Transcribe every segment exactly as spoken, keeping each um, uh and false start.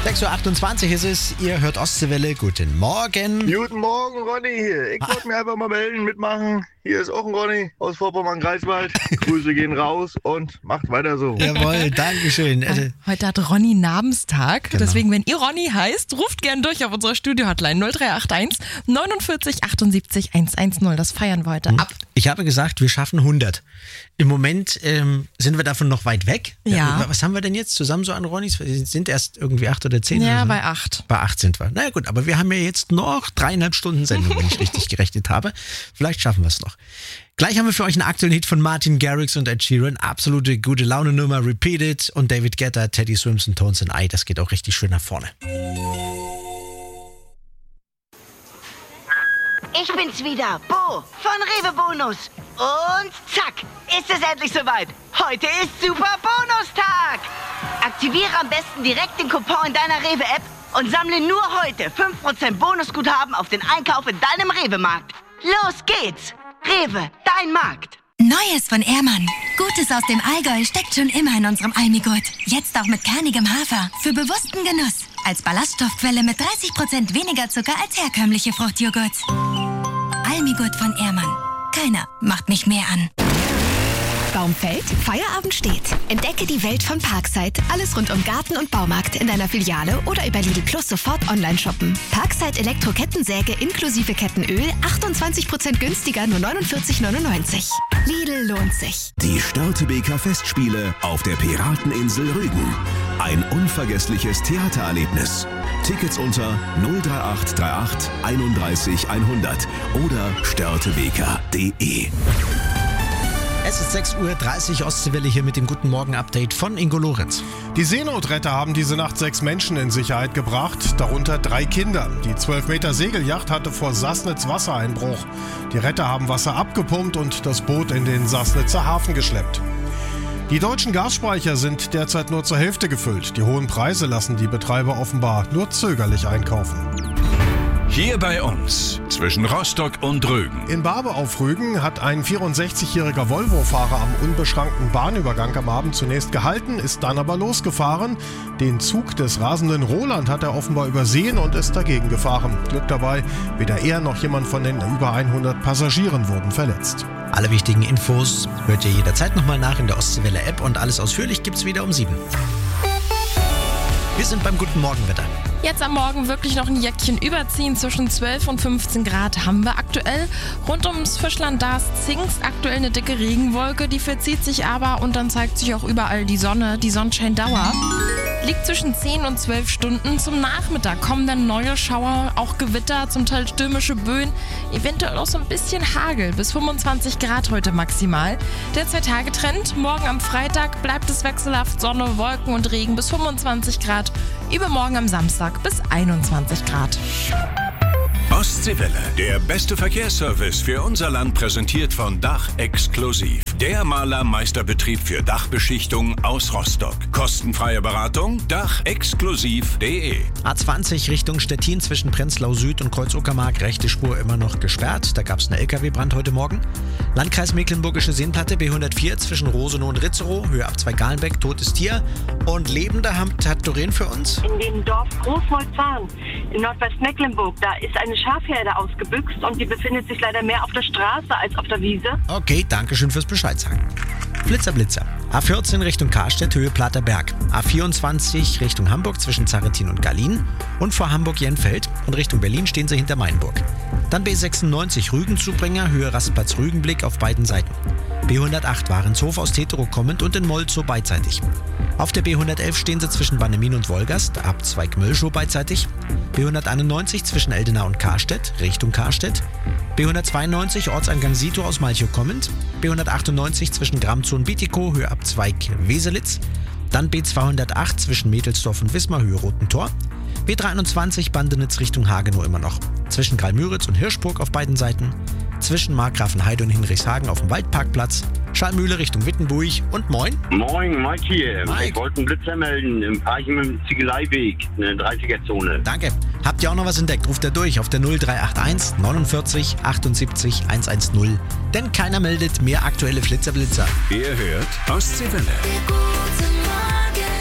sechs Uhr achtundzwanzig ist es, ihr hört Ostseewelle, guten Morgen. Guten Morgen, Ronny hier. Ich wollte mir einfach mal melden, mitmachen. Hier ist auch ein Ronny aus Vorpommern-Greifswald. Grüße gehen raus und macht weiter so. Jawohl, Dankeschön. Äh, heute hat Ronny Namenstag, Genau. deswegen, wenn ihr Ronny heißt, ruft gern durch auf unserer Studio-Hotline null drei acht eins neunundvierzig achtundsiebzig hundertzehn. Das feiern wir heute ab. Ich habe gesagt, wir schaffen hundert. Im Moment ähm, sind wir davon noch weit weg. Ja. Was haben wir denn jetzt zusammen so an Ronnys? Wir sind erst irgendwie acht oder zehn. Ja, oder so. bei acht. Bei acht sind wir. Na ja, gut, aber wir haben ja jetzt noch dreieinhalb Stunden Sendung, wenn ich richtig gerechnet habe. Vielleicht schaffen wir es noch. Gleich haben wir für euch einen aktuellen Hit von Martin Garrix und Ed Sheeran. Absolute gute Laune-Nummer, Repeat It. Und David Guetta, Teddy Swims und Tones and I. Das geht auch richtig schön nach vorne. Ich bin's wieder, Bo von Rewe Bonus. Und zack, ist es endlich soweit. Heute ist Super Bonustag. Aktiviere am besten direkt den Coupon in deiner Rewe-App und sammle nur heute fünf Prozent Bonusguthaben auf den Einkauf in deinem Rewe-Markt. Los geht's. Rewe, dein Markt. Neues von Ehrmann. Gutes aus dem Allgäu steckt schon immer in unserem Almigurt. Jetzt auch mit kernigem Hafer. Für bewussten Genuss. Als Ballaststoffquelle mit dreißig Prozent weniger Zucker als herkömmliche Fruchtjoghurts. Almigurt von Ehrmann. Keiner macht mich mehr an. Baum fällt, Feierabend steht. Entdecke die Welt von Parkside. Alles rund um Garten und Baumarkt in deiner Filiale oder über Lidl Plus sofort online shoppen. Parkside Elektro-Kettensäge inklusive Kettenöl achtundzwanzig Prozent günstiger, nur neunundvierzig neunundneunzig. Lidl lohnt sich. Die Störtebeker Festspiele auf der Pirateninsel Rügen. Ein unvergessliches Theatererlebnis. Tickets unter null drei acht drei acht einunddreißig hundert oder störtebeker punkt de. Es ist sechs Uhr dreißig, Ostseewelle hier mit dem Guten Morgen-Update von Ingo Lorenz. Die Seenotretter haben diese Nacht sechs Menschen in Sicherheit gebracht, darunter drei Kinder. Die zwölf Meter Segelyacht hatte vor Sassnitz Wassereinbruch. Die Retter haben Wasser abgepumpt und das Boot in den Sassnitzer Hafen geschleppt. Die deutschen Gasspeicher sind derzeit nur zur Hälfte gefüllt. Die hohen Preise lassen die Betreiber offenbar nur zögerlich einkaufen. Hier bei uns, zwischen Rostock und Rügen. In Barbe auf Rügen hat ein vierundsechzigjähriger Volvo-Fahrer am unbeschrankten Bahnübergang am Abend zunächst gehalten, ist dann aber losgefahren. Den Zug des rasenden Roland hat er offenbar übersehen und ist dagegen gefahren. Glück dabei, weder er noch jemand von den über hundert Passagieren wurden verletzt. Alle wichtigen Infos hört ihr jederzeit nochmal nach in der Ostseewelle-App und alles ausführlich gibt's wieder um sieben. Wir sind beim Guten Morgenwetter. Jetzt am Morgen wirklich noch ein Jäckchen überziehen. Zwischen zwölf und fünfzehn Grad haben wir aktuell. Rund ums Fischland, da ist Zingst aktuell eine dicke Regenwolke. Die verzieht sich aber und dann zeigt sich auch überall die Sonne. Die Sonnenscheindauer liegt zwischen zehn und zwölf Stunden. Zum Nachmittag kommen dann neue Schauer, auch Gewitter, zum Teil stürmische Böen. Eventuell auch so ein bisschen Hagel. Bis fünfundzwanzig Grad heute maximal. Der Zwei-Tage-Trend. Morgen am Freitag bleibt es wechselhaft. Sonne, Wolken und Regen bis fünfundzwanzig Grad. Übermorgen am Samstag bis einundzwanzig Grad. Ostseewelle, der beste Verkehrsservice für unser Land, präsentiert von Dach Exklusiv. Der Malermeisterbetrieb für Dachbeschichtung aus Rostock. Kostenfreie Beratung, dach exklusiv punkt de. A zwanzig Richtung Stettin zwischen Prenzlau Süd und Kreuz-Uckermark, rechte Spur immer noch gesperrt. Da gab es einen L K W-Brand heute Morgen. Landkreis Mecklenburgische Seenplatte, B hundertvier zwischen Rosenow und Ritzerow, Höhe ab zwei Galenbeck, totes Tier. Und Lebende hat, hat Doreen für uns. In dem Dorf Großmolzahn in Nordwestmecklenburg, da ist eine Schafherde ausgebüxt und die befindet sich leider mehr auf der Straße als auf der Wiese. Okay, danke schön fürs Bescheid sagen. Blitzer, Blitzer. A vierzehn Richtung Karstedt, Höhe Plater Berg. A vierundzwanzig Richtung Hamburg zwischen Zarrentin und Gallien. Und vor Hamburg-Jenfeld. Und Richtung Berlin stehen sie hinter Mainburg. Dann B sechsundneunzig Rügenzubringer, Höhe Rastplatz Rügenblick auf beiden Seiten. B hundertacht Warenshof aus Teterow kommend und in Molzow beidseitig. Auf der B hundertelf stehen sie zwischen Bannemin und Wolgast, ab Zweigmühlschow beidseitig. B hunderteinundneunzig zwischen Eldena und Karstedt, Richtung Karstedt. B hundertzweiundneunzig Ortseingang Sito aus Malchow kommend. B hundertachtundneunzig zwischen Gramzow und Bietigkow, Höhe ab Zweig-Weselitz. Dann B zweihundertacht zwischen Mädelsdorf und Wismar, Höhe Roten Tor. B dreiundzwanzig Bandenitz Richtung Hagenow immer noch. Zwischen Karl-Müritz und Hirschburg auf beiden Seiten. Zwischen Markgrafenheide und Hinrichshagen auf dem Waldparkplatz. Schallmühle Richtung Wittenburg und moin. Moin, Mike hier. Mike. Ich wollte einen Blitzer melden im Parchen im Ziegeleiweg, eine dreißiger-Zone. Danke. Habt ihr auch noch was entdeckt? Ruft er durch auf der null drei acht eins neunundvierzig achtundsiebzig hundertzehn. Denn keiner meldet mehr aktuelle Flitzerblitzer. Ihr hört Ostseewelle. Guten Morgen.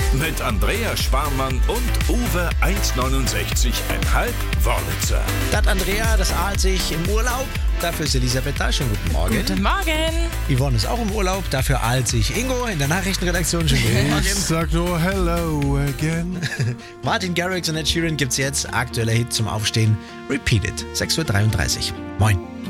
Mit Andrea Sparmann und Uwe eins neunundsechzig Komma fünf Wörlitzer. Das Andrea, das ahlt sich im Urlaub. Dafür ist Elisabeth da. Schönen guten Morgen. Guten Morgen. Yvonne ist auch im Urlaub. Dafür ahlt sich Ingo in der Nachrichtenredaktion. Schönen guten Morgen. Ich sag nur hello again. Martin Garrix und Ed Sheeran gibt's jetzt. Aktueller Hit zum Aufstehen. Repeat It. sechs Uhr dreiunddreißig. Moin.